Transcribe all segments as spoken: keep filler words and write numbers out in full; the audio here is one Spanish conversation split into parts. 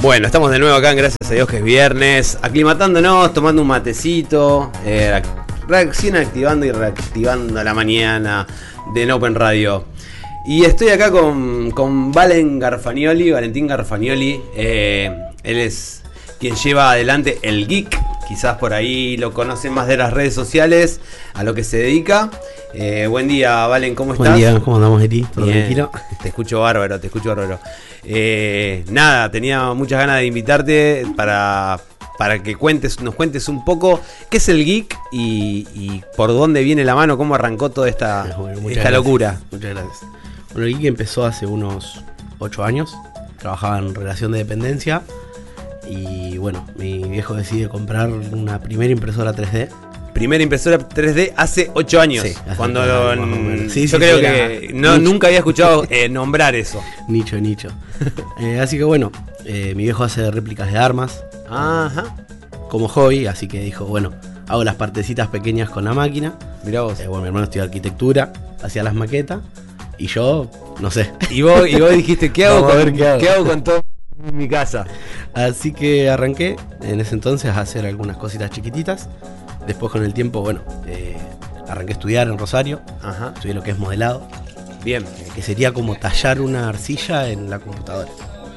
Bueno, estamos de nuevo acá, gracias a Dios que es viernes, aclimatándonos, tomando un matecito, eh, recién activando y reactivando la mañana de Open Radio. Y estoy acá con, con Valen Garfagnoli, Valentín Garfagnoli, eh, él es quien lleva adelante El Geek, quizás por ahí lo conocen más de las redes sociales, a lo que se dedica. Eh, buen día, Valen, ¿cómo estás? Buen día, ¿cómo andamos, Eri? ¿Todo Bien, tranquilo? te escucho bárbaro, te escucho bárbaro. Eh, nada, tenía muchas ganas de invitarte para, para que cuentes, nos cuentes un poco qué es el geek y, y por dónde viene la mano, cómo arrancó toda esta, Bueno, esta gracias. locura. Muchas gracias. Bueno, el geek empezó hace unos ocho años, trabajaba en relación de dependencia y bueno, mi viejo decide comprar una primera impresora tres D. Primera impresora tres D hace ocho años. Sí, hace cuando ocho lo, años, más o menos. Sí, yo sí, creo sí, que era no, nicho. nunca había escuchado eh, nombrar eso. Nicho, nicho. eh, así que bueno, eh, mi viejo hace réplicas de armas Ajá. como hobby, así que dijo, bueno, hago las partecitas pequeñas con la máquina. Mirá vos. Eh, bueno, mi hermano estudió arquitectura, hacía las maquetas y yo, no sé. Y vos, y vos dijiste, ¿qué hago, Vamos a con, ver qué hago. ¿qué hago con todo en mi casa? Así que arranqué en ese entonces a hacer algunas cositas chiquititas. Después con el tiempo, bueno, eh, arranqué a estudiar en Rosario. Ajá. Estudié lo que es modelado, Bien, eh, que sería como tallar una arcilla en la computadora.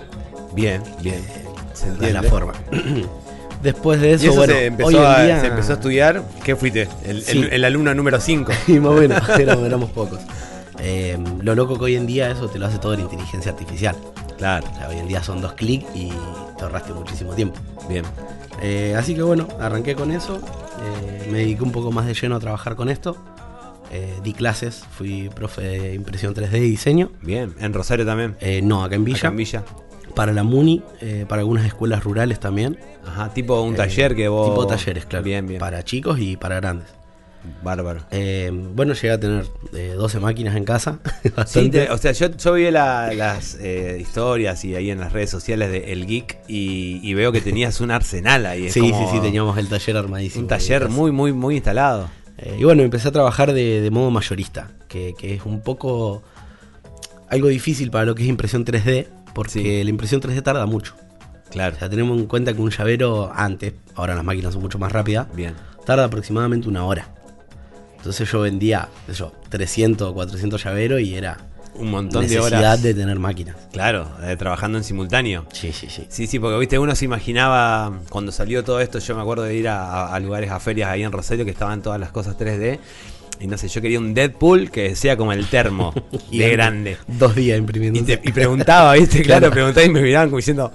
bien, bien. Se De la entiende. forma. Después de eso, Y eso bueno, se, empezó hoy en a, día... se empezó a estudiar. ¿Qué fuiste? El, Sí. el, el alumno número cinco. Y más o menos, éramos, éramos pocos. Eh, lo loco que hoy en día eso te lo hace todo la inteligencia artificial. Claro, O sea, hoy en día son dos clics y te ahorraste muchísimo tiempo. bien. Eh, así que bueno, arranqué con eso, eh, me dediqué un poco más de lleno a trabajar con esto, eh, di clases, fui profe de impresión tres D y diseño, Bien. En Rosario también. eh, no, acá en Villa, Acá en Villa. para la MUNI, eh, para algunas escuelas rurales también, Ajá, tipo un eh, taller que vos. tipo talleres, claro, Bien, bien. para chicos y para grandes. Bárbaro. Eh, bueno, llegué a tener eh, doce máquinas en casa, Sí, bastante. te- o sea, yo, yo vi la- las eh, historias y ahí en las redes sociales de El Geek y, y veo que tenías un arsenal ahí. Es sí, como sí, sí, teníamos el taller armadísimo. un taller en casa. muy, muy, muy instalado. Eh, y bueno, empecé a trabajar de, de modo mayorista, que, que es un poco algo difícil para lo que es impresión tres D, porque Sí. la impresión tres D tarda mucho. Claro. O sea, tenemos en cuenta que un llavero antes, ahora las máquinas son mucho más rápidas, Bien. tarda aproximadamente una hora. Entonces yo vendía, qué sé yo, trescientos o cuatrocientos llaveros y era Un montón de necesidad horas. de tener máquinas. Claro, eh, trabajando en simultáneo. Sí, sí, sí. Sí, sí, porque viste, uno se imaginaba cuando salió todo esto, yo me acuerdo de ir a, a lugares, a ferias ahí en Rosario que estaban todas las cosas tres D. Y no sé, yo quería un Deadpool que sea como el termo, de Gigante. grande. Dos días imprimiendo. Y, te- y preguntaba, viste, claro, Claro. preguntaba y me miraban como diciendo,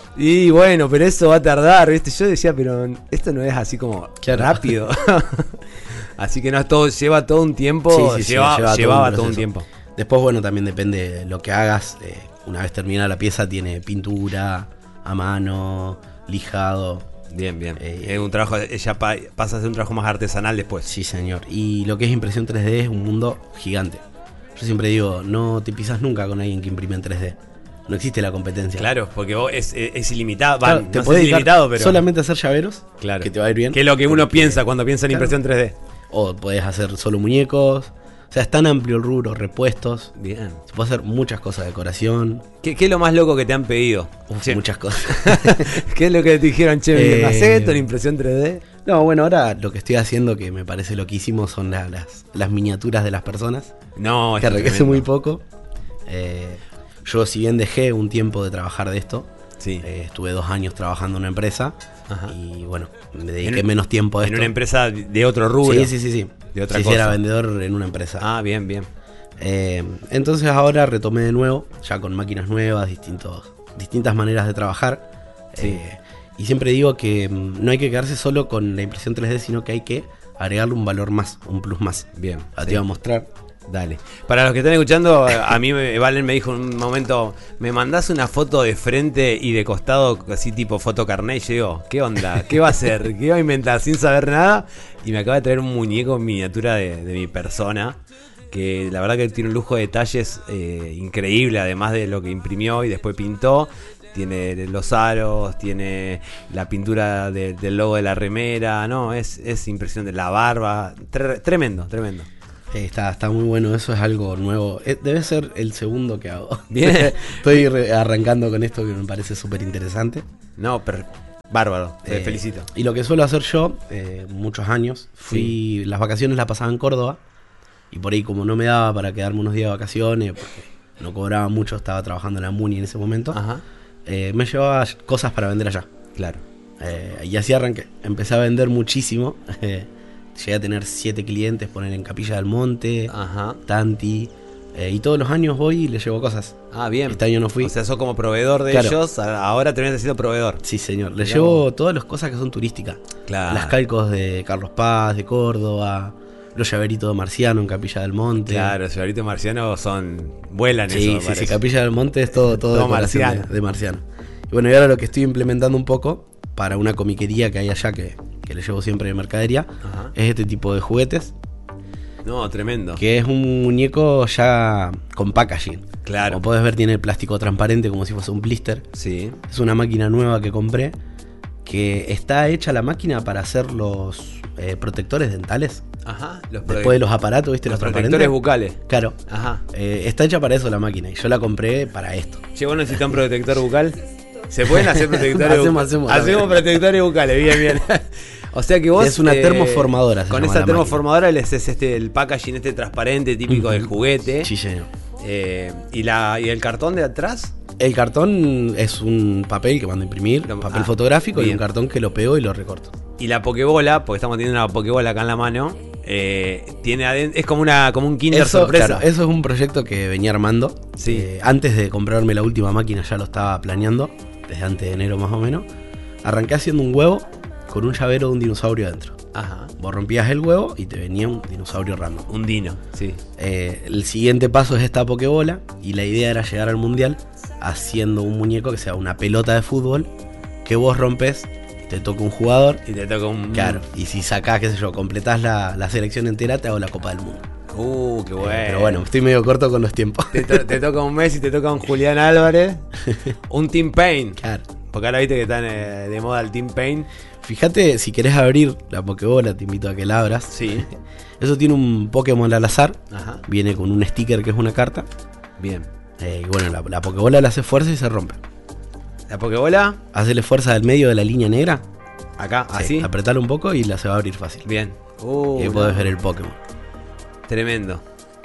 y bueno, pero eso va a tardar, viste. Yo decía, pero esto no es así como Claro. rápido. Así que no, todo, lleva todo un tiempo, Sí, sí, sí, lleva- lleva todo llevaba un todo un proceso. tiempo. Después, bueno, también depende de lo que hagas. eh, una vez terminada la pieza, tiene pintura, a mano, lijado. Bien, bien. Eh, es un trabajo, ella pa- pasa a ser un trabajo más artesanal después. Sí, señor. Y lo que es impresión tres D es un mundo gigante. Yo siempre digo, no te pisas nunca con alguien que imprime en tres D. No existe la competencia. Claro, porque vos es, es, es ilimitado, va, Claro, no te sé podés si dedicar ilimitado, pero solamente a hacer llaveros, claro. que te va a ir bien. Que es lo que uno porque- piensa cuando piensa en Claro. impresión tres D. O podés hacer solo muñecos. O sea, es tan amplio el rubro, repuestos. Bien. Se puede hacer muchas cosas, decoración, ¿Qué, qué es lo más loco que te han pedido? uf, Che, muchas cosas. ¿Qué es lo que te dijeron, che, Eh, ¿hacés esto en impresión tres D? No, bueno, ahora lo que estoy haciendo, que me parece loquísimo, son la- las, las miniaturas de las personas, No, que es enriquece tremendo. muy poco. Eh, yo, si bien dejé un tiempo de trabajar de esto, Sí. eh, estuve dos años trabajando en una empresa Ajá. y bueno, me dediqué En- menos tiempo a En esto. una empresa de otro rubro. Sí, sí, sí, sí. De otra Sí, sí, cosa. era vendedor en una empresa. Ah, bien, bien. Eh, entonces ahora retomé de nuevo, ya con máquinas nuevas, distintos, distintas maneras de trabajar. Sí. Eh, y siempre digo que mm, no hay que quedarse solo con la impresión tres D, sino que hay que agregarle un valor más, un plus más. Bien. Ahora sí. te iba a mostrar. Dale. Para los que están escuchando, a mí me- Valen me dijo en un momento, me mandás una foto de frente y de costado, así tipo foto carnet, y yo digo, ¿qué onda? ¿Qué va a hacer? ¿Qué va a inventar sin saber nada? Y me acaba de traer un muñeco en miniatura de, de mi persona, que la verdad que tiene un lujo de detalles eh, increíble, además de lo que imprimió y después pintó. Tiene los aros, tiene la pintura de- del logo de la remera, no, es, es impresionante, la barba, tre- tremendo, tremendo. Eh, está, está muy bueno, eso es algo nuevo. Eh, debe ser el segundo que hago. Bien. Estoy re- arrancando con esto que me parece súper interesante. No, pero bárbaro, te Eh, felicito. Y lo que suelo hacer yo, eh, muchos años, fui, Sí. las vacaciones las pasaba en Córdoba. Y por ahí como no me daba para quedarme unos días de vacaciones, porque no cobraba mucho, estaba trabajando en la Muni en ese momento, Ajá, eh, me llevaba cosas para vender allá. claro. Eh, y así arranqué. Empecé a vender muchísimo. Eh, llegué a tener siete clientes, poner en Capilla del Monte, Ajá. Tanti. Eh, y todos los años voy y les llevo cosas. Ah, bien. Este año no fui. O sea, sos como proveedor de Claro. ellos, a- ahora terminaste siendo proveedor. Sí, señor. Les Mirá llevo vos. todas las cosas que son turísticas. Claro. Las calcos de Carlos Paz, de Córdoba, los llaveritos de Marciano en Capilla del Monte. Claro, los llaveritos marcianos son. vuelan eso, Sí, me sí, parece. sí, Capilla del Monte es todo, todo, Todo decoración marciano. De, de marciano. Y bueno, y ahora lo que estoy implementando un poco para una comiquería que hay allá que, que le llevo siempre de mercadería Ajá. es este tipo de juguetes, No, tremendo. que es un muñeco ya con packaging. Claro. Como podés ver, tiene el plástico transparente como si fuese un blister. Sí. Es una máquina nueva que compré, que está hecha la máquina para hacer los eh, protectores dentales. Ajá. Los, Después de los aparatos, ¿viste? los Los, protectores transparentes. bucales. Claro. Ajá. Eh, está hecha para eso la máquina y yo la compré para esto. Che, ¿vos necesitas un protector bucal? ¿Se pueden hacer protectores Hacemos, bucales? hacemos, Hacemos también. protectores bucales, bien, bien. O sea que vos. Es una termoformadora, se Con llama esa la termoformadora les es este, el packaging este transparente típico del juguete. Sí, señor. Eh, ¿y, la, ¿Y el cartón de atrás? El cartón es un papel que mando a imprimir, Lo- papel ah, fotográfico y bien. un cartón que lo pego y lo recorto. Y la pokebola, porque estamos teniendo una pokebola acá en la mano, eh, tiene aden- es como una como un Kinder Eso, sorpresa. claro, eso es un proyecto que venía armando. Sí. Eh, antes de comprarme la última máquina ya lo estaba planeando, desde antes de enero más o menos. Arranqué haciendo un huevo con un llavero de un dinosaurio adentro. Ajá. Vos rompías el huevo y te venía un dinosaurio random. Un dino, sí. Eh, el siguiente paso es esta pokebola y la idea era llegar al mundial haciendo un muñeco que sea una pelota de fútbol que vos rompes, te toca un jugador. Y te toca un. Claro, y si sacás, qué sé yo, completás la, la selección entera, te hago la Copa del Mundo. Uh, qué bueno. Eh, pero bueno, estoy medio corto con los tiempos. Te, to- te toca un Messi, te toca un Julián Álvarez, un Team Pain. Claro. Porque ahora viste que están eh, de moda el Team Pain. Fíjate, si querés abrir la Pokébola, te invito a que la abras. Sí. Eso tiene un Pokémon al azar. Ajá. Viene con un sticker que es una carta. Bien. Eh, y bueno, la, la Pokébola le hace fuerza y se rompe. La pokebola, Hacele fuerza del medio de la línea negra. acá, Sí, así. apretalo un poco y la se va a abrir fácil. Bien. Uh, y ahí no. podés ver el Pokémon. Tremendo.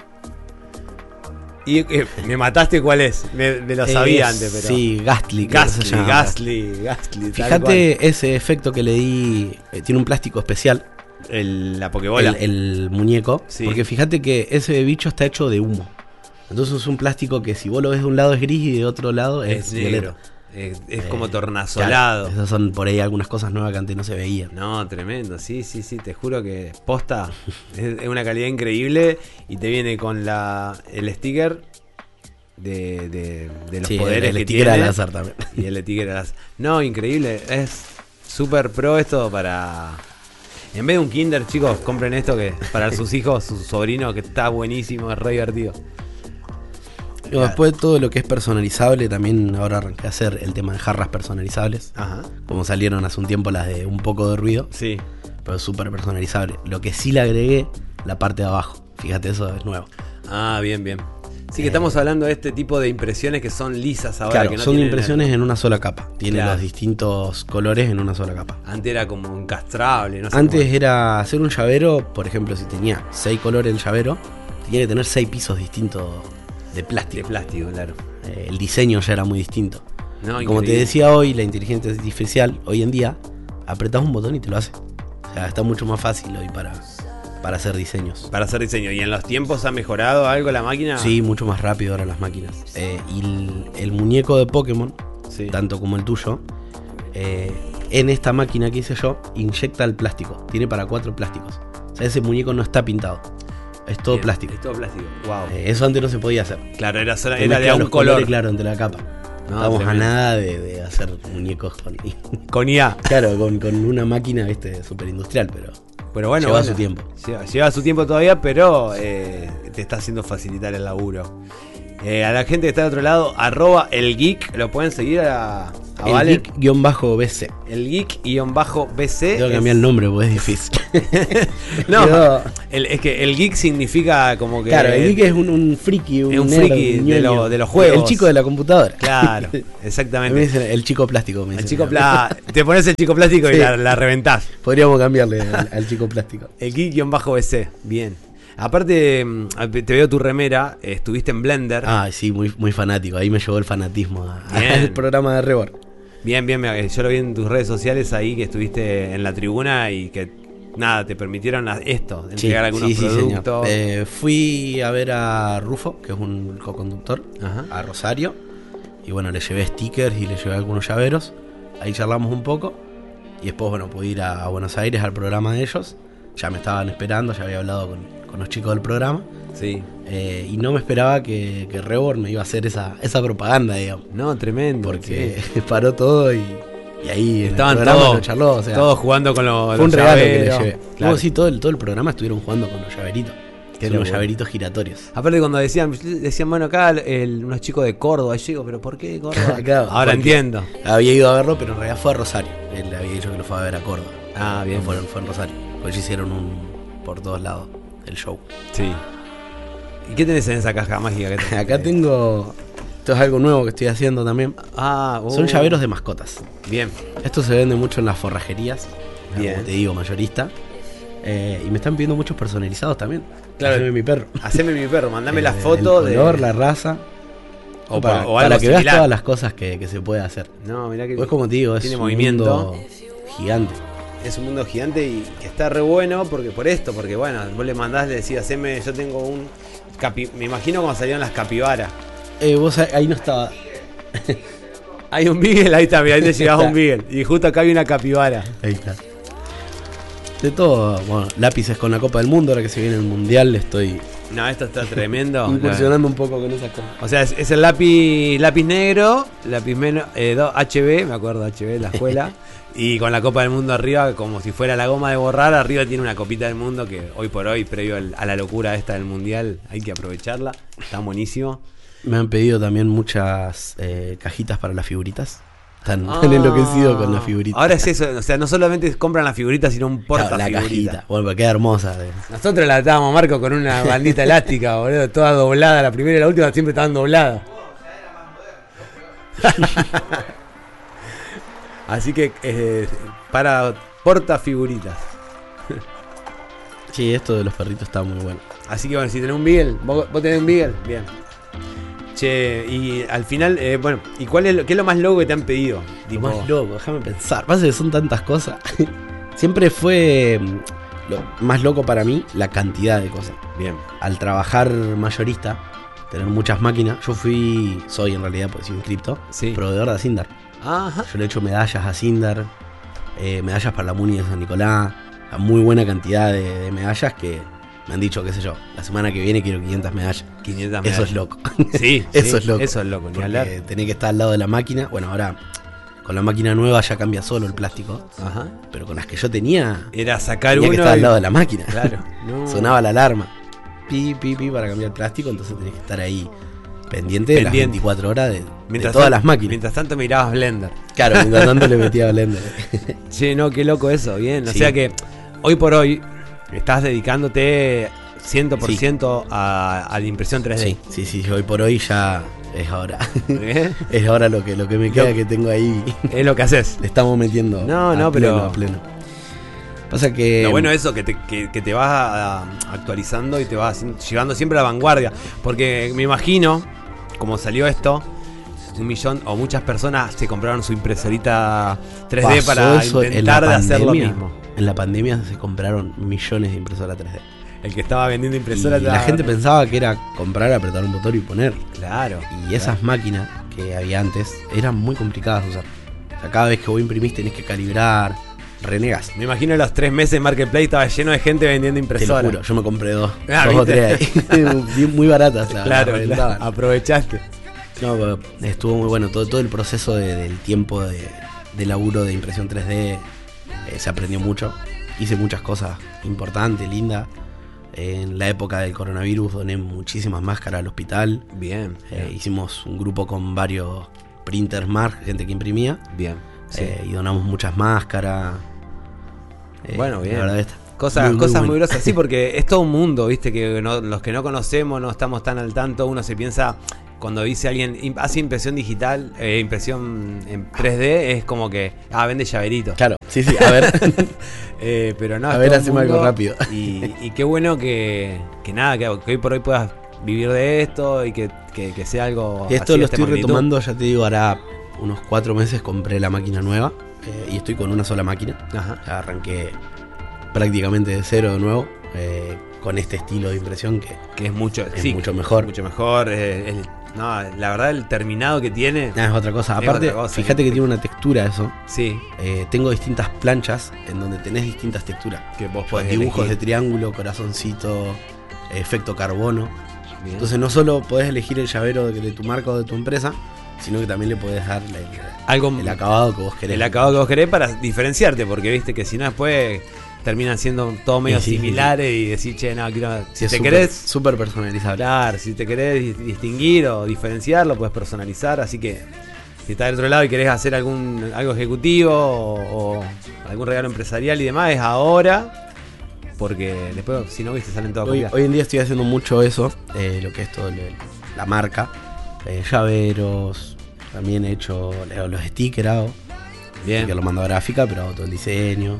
Y eh, me mataste cuál es. Me, me lo sabía Es- antes, pero. Sí, Gastly. creo que se Gastly, llama. Gastly, Gastly. tal Fíjate ese efecto que le di. eh, tiene un plástico especial. cual. El, la pokebola. El, el muñeco. Sí. Porque fíjate que ese bicho está hecho de humo. Entonces es un plástico que si vos lo ves de un lado es gris y de otro lado es, es negro. violeta. Es, es Eh, como Claro, tornasolado. esas son por ahí algunas cosas nuevas que antes no se veían. No, tremendo, sí, sí, sí, te juro que posta es, es una calidad increíble y te viene con la el sticker de, de, de los Sí, poderes el que sticker tiene al azar también. y el sticker al azar. No, increíble, es súper pro esto para... En vez de un Kinder, chicos, compren esto que para sus hijos, sus sobrinos, que está buenísimo, es re divertido. Y después todo lo que es personalizable, también ahora arranqué a hacer el tema de jarras personalizables. Ajá, Como salieron hace un tiempo las de un poco de ruido, sí. pero súper personalizable. Lo que sí le agregué, la parte de abajo. Fíjate, eso es nuevo. Ah, bien, bien. Sí, que Eh, estamos hablando de este tipo de impresiones que son lisas ahora. Claro, que no son tienen- impresiones en una sola capa. Tiene Claro. los distintos colores en una sola capa. Antes era como encastrable, no sé. Antes cómo- era hacer un llavero, por ejemplo, si tenía seis colores el llavero, tenía que tener seis pisos distintos de de plástico. plástico, claro. Eh, el diseño ya era muy distinto. No, Y como te increíble. decía hoy, la inteligencia artificial, hoy en día, apretás un botón y te lo hace. O sea, está mucho más fácil hoy para, para hacer diseños. Para hacer diseño. ¿Y en los tiempos ha mejorado algo la máquina? Sí, mucho más rápido ahora las máquinas. Eh, y el, el muñeco de Pokémon, Sí. tanto como el tuyo, eh, en esta máquina que hice yo, inyecta el plástico. Tiene para cuatro plásticos. O sea, ese muñeco no está pintado. Es todo Bien, plástico. Es todo plástico. Wow. Eh, eso antes no se podía hacer. claro, era, sola- Te era de mezclan un los color. colores, claro, entre la capa. No, Estamos a tremendo. nada de, de hacer muñecos con... Con I A. Claro, con, con una máquina, viste, súper industrial, pero... Pero bueno, Lleva bueno, su tiempo. Lleva, lleva su tiempo todavía, pero eh, te está haciendo facilitar el laburo. Eh, a la gente que está de otro lado, arroba el geek, lo pueden seguir a, A el Valen. geek-B C. El geek-B C. Tengo que cambiar el nombre porque es difícil. No, Quedó- el- es que el geek significa como que. Claro, el geek es un, un friki, un, es un nerd, friki un de, ñoño. lo- de los juegos. El chico de la computadora. Claro, Me exactamente. dicen el chico plástico. Me El dicen. chico pla- Te pones el chico plástico y Sí. la, la reventás. Podríamos cambiarle al, al chico plástico. El geek-B C. Bien. Aparte, mm, te veo tu remera. eh, Estuviste en Blender. Ah, sí, muy, muy fanático. Ahí me llevó el fanatismo a- Bien. al programa de Rebor. Bien, bien. me- Yo lo vi en tus redes sociales ahí que estuviste en la tribuna y que nada, te permitieron a- esto, entregar algunos sí, sí, señor. productos. Eh, fui a ver a Rufo, que es un co-conductor, Ajá. a Rosario. Y bueno, le llevé stickers y le llevé algunos llaveros. Ahí charlamos un poco. Y después, bueno, pude ir a, a Buenos Aires al programa de ellos. Ya me estaban esperando, ya había hablado con, con los chicos del programa. Sí. Eh, y no me esperaba que, que Rebor me iba a hacer esa, esa propaganda, digamos. No, tremendo. Porque sí. paró todo y, y ahí en Estaban el programa todos, lo charló. O sea, todos jugando con los, fue un los regalo que llaveros. le llevé. Claro. No, sí, todo el, todo el programa estuvieron jugando con los llaveritos. Qué Son los locura. llaveritos giratorios. Aparte cuando decían, decían bueno, acá el- unos chicos de Córdoba, yo digo, pero ¿por qué de Córdoba? Claro, Ahora porque entiendo. Había ido a verlo, pero en realidad fue a Rosario. Él le había dicho que lo fue a ver a Córdoba. Ah, bien. No fueron, fue en Rosario. Pues hicieron un por todos lados el show. Sí. ¿Y qué tenés en esa caja mágica que tenés? Acá tengo. Esto es algo nuevo que estoy haciendo también. Ah, oh. Son llaveros de mascotas. Bien. Esto se vende mucho en las forrajerías. Bien. Como te digo, mayorista. Eh, y me están pidiendo muchos personalizados también. Claro. Haceme mi perro. Haceme mi perro, mandame la Eh, foto el color, de. la raza. O para, pa- o para algo que veas similar. todas las cosas que, que se puede hacer. No, mirá que Pues como te digo, es tiene un movimiento. mundo gigante. Es un mundo gigante y que está re bueno porque por esto, porque bueno, vos le mandás, le decís, haceme, yo tengo un capi, me imagino cuando salieron las capibaras. Eh, vos ahí ahí no estaba. Hay un Beagle, ahí está, mirá, ahí te llegaba un Beagle. Y justo acá hay una capibara. Ahí está. De todo, bueno, lápices con la Copa del Mundo, ahora que se viene el Mundial, estoy No, esto está tremendo. incursionando un poco con esas cosas. O sea, es, es el lápiz lápiz negro, lápiz menos, eh, do- H B, me acuerdo H B de la escuela, y con la Copa del Mundo arriba, como si fuera la goma de borrar, arriba tiene una copita del mundo que hoy por hoy, previo al- a la locura esta del Mundial, hay que aprovecharla, está buenísimo. Me han pedido también muchas eh, cajitas para las figuritas. Están, están enloquecidos con las figuritas. Ahora es eso, o sea, no solamente compran las figuritas, sino un porta Claro, la figurita. cajita. Bueno, pero queda hermosa. eh. Nosotros la estábamos, Marco, con una bandita elástica, boludo, toda doblada, la primera y la última siempre estaban dobladas. Así que eh, para porta figuritas. Sí, esto de los perritos está muy bueno. Así que bueno, si tenés un Beagle, vos, vos tenés un Beagle, bien. Che, y al final, eh, bueno, ¿y cuál es lo, qué es lo más loco que te han pedido? Lo Tipo, más loco, déjame pensar. Pasa que son tantas cosas. Siempre fue mm, lo más loco para mí la cantidad de cosas. bien. Al trabajar mayorista, tener muchas máquinas, yo fui, soy en realidad, porque soy un cripto, Sí. proveedor de Asindar. Ajá. Yo le he hecho medallas a Sindar, eh, medallas para la Muni de San Nicolás, a muy buena cantidad de, de medallas que me han dicho, qué sé yo, la semana que viene quiero quinientas medallas. quinientas Eso medallas. es loco. Sí, Eso sí, es loco. Eso es loco, ni Porque hablar. tenés que estar al lado de la máquina. Bueno, ahora con la máquina nueva ya cambia solo el plástico. Ajá. Pero con las que yo tenía, Era sacar tenía uno. que estar y- al lado de la máquina. Claro. No. Sonaba la alarma. Pi, pi, pi para cambiar el plástico. Entonces tenés que estar ahí pendiente, de las Pendiente. veinticuatro horas de, de Mientras todas tan- las máquinas. Mientras tanto mirabas Blender. Claro, mientras tanto le metía a Blender. Che, no, qué loco eso, bien. O Sí. sea que hoy por hoy estás dedicándote cien por ciento a, a la impresión tres D. Sí, sí, sí. Hoy por hoy ya es ahora. ¿Eh? Es ahora lo que, lo que me queda Lo- que tengo ahí. Es lo que haces. Le estamos metiendo. No, a no, pleno, pero- a pleno. Pasa que. Lo bueno es eso, que te, que, que te vas a- a- actualizando y te vas haciendo- llevando siempre a la vanguardia. Porque me imagino, como salió esto, un millón o muchas personas se compraron su impresorita tres D pasó para eso en intentar la de hacer lo pandemia. mismo. En la pandemia se compraron millones de impresoras tres D. El que estaba vendiendo impresora Y la estaba- gente pensaba que era comprar, apretar un botón y poner. Claro. Y esas máquinas que había antes eran muy complicadas de usar. O sea, cada vez que vos imprimís tenés que calibrar, renegas. Me imagino los tres meses en Marketplace estaba lleno de gente vendiendo Te lo impresoras. juro, yo me compré dos, Ah, dos o ¿viste? tres ahí. Bien- muy baratas. la- Claro, la claro, reventaban. aprovechaste. No, pero estuvo muy bueno. Todo, todo el proceso de- del tiempo de, de laburo de impresión tres D eh, se aprendió mucho. Hice muchas cosas importantes, lindas. En la época del coronavirus doné muchísimas máscaras al hospital. Bien. Eh, hicimos un grupo con varios printers más, gente que imprimía. Bien. Sí. Eh, y donamos muchas máscaras. Eh, bueno, bien. La verdad está Cosas, muy, muy cosas bueno. muy grosas, sí, porque es todo un mundo, viste, que no, los que no conocemos, no estamos tan al tanto, uno se piensa, cuando dice alguien, im- hace impresión digital, eh, impresión en tres D, es como que, ah, vende llaveritos. Claro, sí, sí, a ver. Eh, pero no, A es ver, todo un hacemos algo mundo, rápido. Y, y qué bueno que, que nada, que, que hoy por hoy puedas vivir de esto y que, que, que sea algo Y esto así de lo esta estoy magnitud. retomando, ya te digo, hará unos cuatro meses compré la máquina nueva. Eh, y estoy con una sola máquina. Ajá. Ya arranqué prácticamente de cero de nuevo. Eh, con este estilo de impresión que Que es mucho, es sí, mucho mejor. Mucho mejor. eh, el- no, la verdad, el terminado que tiene, Ah, es otra cosa. Es Aparte, otra cosa, fíjate sí. que tiene una textura eso. sí, Eh, tengo distintas planchas en donde tenés distintas texturas. que vos podés Dibujos de elegir. triángulo, corazoncito, efecto carbono. Bien. Entonces no solo podés elegir el llavero de, de tu marca o de tu empresa, sino que también le podés dar el, Algo, el acabado que vos querés. el acabado que vos querés para diferenciarte, porque viste que si no después terminan siendo todo medio Sí, sí, sí. similares y decís, che, no, quiero, si Sí, es te súper- querés, súper personalizable. claro, si te querés dis- distinguir o diferenciar, lo puedes personalizar, así que si estás del otro lado y querés hacer algún algo ejecutivo o, o algún regalo empresarial y demás, es ahora, porque después, si no, viste, salen todas Hoy, copias. hoy en día estoy haciendo mucho eso, eh, lo que es todo el- la marca, eh, llaveros, también he hecho eh, los stickers, hago, Bien, que lo mando a gráfica, pero hago todo el diseño,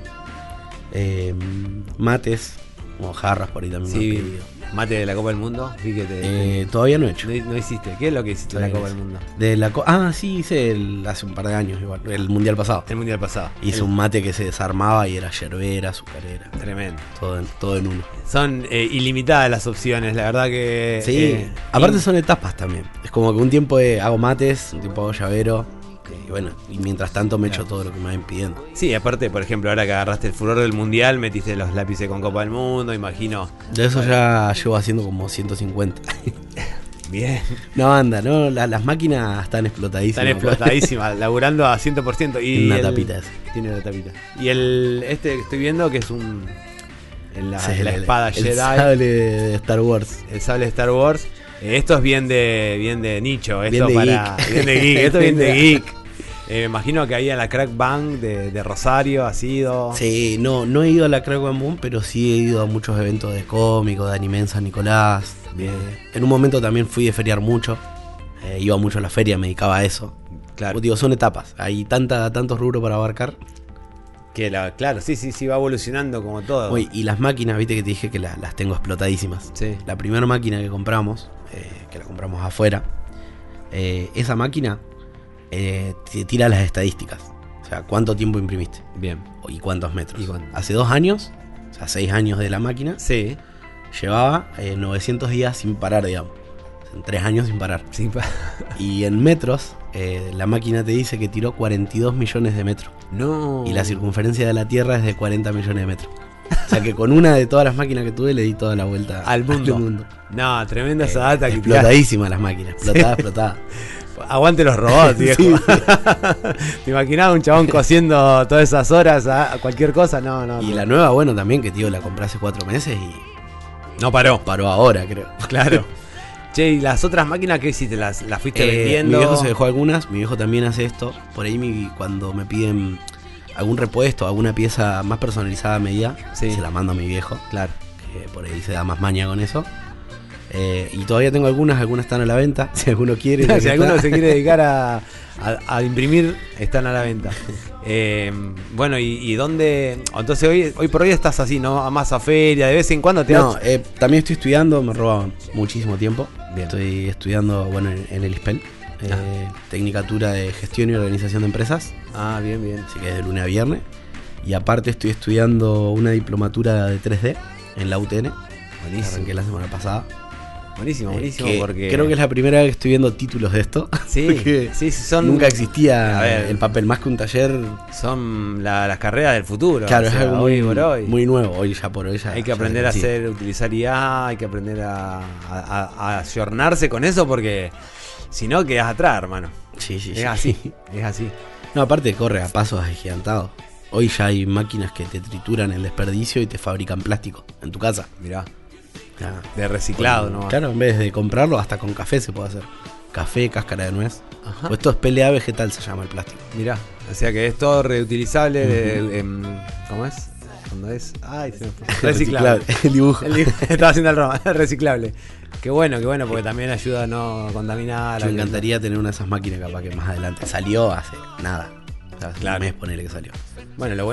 eh, mates, como jarras por ahí también. me han sí, pedido. mate de la Copa del Mundo, vi que te, Eh, todavía no he hecho. no, no hiciste, ¿qué es lo que hiciste en la Todavía Copa no del Mundo? De la co- ah, sí, hice el- hace un par de años igual, el mundial pasado. El mundial pasado. Hice El- un mate que se desarmaba y era yerbera, azucarera, Tremendo. todo en, todo en uno. Son eh, ilimitadas las opciones, la verdad que... Sí, eh, aparte in- son etapas también. Es como que un tiempo eh, hago mates, un tiempo hago llavero. Y bueno, y mientras tanto me echo todo lo que me van pidiendo. Sí, aparte, por ejemplo, ahora que agarraste el furor del mundial, metiste los lápices con Copa del Mundo, imagino. De eso ya llevo haciendo como ciento cincuenta. Bien. No anda, no, la- las máquinas están explotadísimas. Están explotadísimas, laburando a cien por ciento. Y Tiene una el- tapita esa. Tiene una tapita. Y el este que estoy viendo, que es un... en la, Sí, la el- espada el Jedi, sable de Star Wars. el sable de Star Wars. Eh, esto es bien de bien de nicho, esto Bien de para geek. bien de geek, esto es bien de geek. Eh, me imagino que ahí en la Crack Bang de, de Rosario ha sido. Sí, no, no he ido a la Crack Bang Boom, pero sí he ido a muchos eventos de cómico, de anime en San Nicolás. Bien. Eh, en un momento también fui de feriar mucho. Eh, iba mucho a la feria, me dedicaba a eso. Claro. Como digo, son etapas. Hay tanta, tantos rubros para abarcar. Que la, claro, sí, sí, sí, va evolucionando como todo. Oye, y las máquinas, viste que te dije que la- las tengo explotadísimas. Sí. La primera máquina que compramos, eh, que la compramos afuera, eh, esa máquina eh, te tira las estadísticas. O sea, cuánto tiempo imprimiste Bien. y cuántos metros. ¿Y cuánto? Hace dos años, o sea, seis años de la máquina, Sí. llevaba eh, novecientos días sin parar, digamos. En tres años sin parar. Sí, pa- Y en metros, eh, la máquina te dice que tiró cuarenta y dos millones de metros. No. Y la circunferencia de la Tierra es de cuarenta millones de metros. O sea que con una de todas las máquinas que tuve le di toda la vuelta Al mundo. No, tremenda esa data que tiraste. Explotadísimas las máquinas, explotada, explotada. Aguante los robots, viejo. Sí. ¿Te imaginabas un chabón cosiendo todas esas horas a a cualquier cosa? No, no. Y no. la nueva, bueno, también, que tío, la compré hace cuatro meses y No paró. paró ahora, creo. Claro. Che, ¿y las otras máquinas qué hiciste? ¿Las, las fuiste Eh, vendiendo? Mi viejo se dejó algunas, mi viejo también hace esto. Por ahí mi- cuando me piden algún repuesto, alguna pieza más personalizada a medida, Sí. se la mando a mi viejo, Claro. que por ahí se da más maña con eso. Eh, y todavía tengo algunas, algunas están a la venta, si alguno quiere. si aquí alguno está. se quiere dedicar a, a- a imprimir, están a la venta. Eh, bueno, y, y dónde. Entonces hoy, hoy por hoy estás así, ¿no? Más a feria, de vez en cuando te No, das- eh, también estoy estudiando, me roba muchísimo tiempo. Bien. Estoy estudiando, bueno, en, en el ISPEL, eh, Tecnicatura de Gestión y Organización de Empresas, Ah, bien, bien. así que es de lunes a viernes. Y aparte estoy estudiando una diplomatura de tres D en la U T N, que Buenísimo. arranqué la semana pasada. Buenísimo, Eh, buenísimo. que porque Creo que es la primera vez que estoy viendo títulos de esto. Sí, porque sí, sí, son. nunca existía A ver. el papel, más que un taller. Son la- las carreras del futuro. Claro, o es sea, algo hoy muy, por hoy. muy nuevo, hoy ya por hoy ya. Hay que ya aprender a sí. hacer, utilizar I A, hay que aprender a, a, a- a ayornarse con eso porque si no quedas atrás, hermano. Sí, sí, Es sí. así, es así. No, aparte corre a pasos agigantados. Hoy ya hay máquinas que te trituran el desperdicio y te fabrican plástico en tu casa. Mirá, Ya. de reciclado, ¿no? Claro, en vez de comprarlo, hasta con café se puede hacer. Café, cáscara de nuez. Ajá. Pues esto es P L A vegetal, se llama el plástico. Mirá, o sea que es todo reutilizable. Uh-huh. eh, eh, ¿Cómo es? Cuando es. Ay, se me fue. Reciclable. El dibujo. El dibujo. Estaba haciendo el Roma, reciclable. Qué bueno, qué bueno, porque también ayuda a no contaminar. Yo me encantaría tener una de esas máquinas, capaz que más adelante. Salió hace nada. O sea, hace claro. un mes, ponele que salió. Bueno, lo bueno